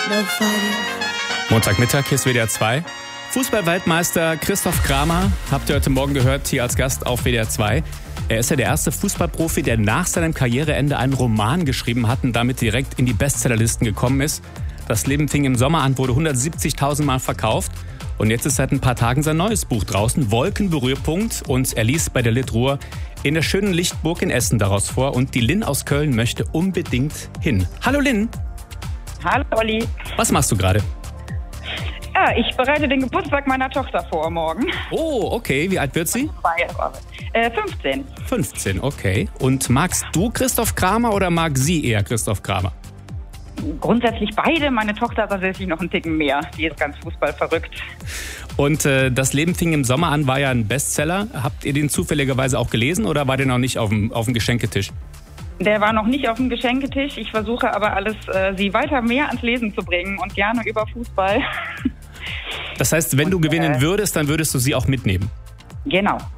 Montagmittag, hier ist WDR 2. Fußballweltmeister Christoph Kramer habt ihr heute Morgen gehört, hier als Gast auf WDR 2. Er ist ja der erste Fußballprofi, der nach seinem Karriereende einen Roman geschrieben hat und damit direkt in die Bestsellerlisten gekommen ist. Das Leben fing im Sommer an, wurde 170.000 Mal verkauft. Und jetzt ist seit ein paar Tagen sein neues Buch draußen, Wolkenberührpunkt. Und er liest bei der Litruhr in der schönen Lichtburg in Essen daraus vor. Und die Lynn aus Köln möchte unbedingt hin. Hallo Lynn. Hallo Olli. Was machst du gerade? Ja, ich bereite den Geburtstag meiner Tochter vor morgen. Oh, okay. Wie alt wird sie? 15. 15, okay. Und magst du Christoph Kramer oder mag sie eher Christoph Kramer? Grundsätzlich beide. Meine Tochter tatsächlich noch einen Ticken mehr. Die ist ganz fußballverrückt. Und das Leben fing im Sommer an, war ja ein Bestseller. Habt ihr den zufälligerweise auch gelesen oder war der noch nicht auf dem Geschenketisch? Der war noch nicht auf dem Geschenketisch. Ich versuche aber alles, sie weiter mehr ans Lesen zu bringen und gerne über Fußball. Das heißt, wenn du gewinnen würdest, dann würdest du sie auch mitnehmen? Genau.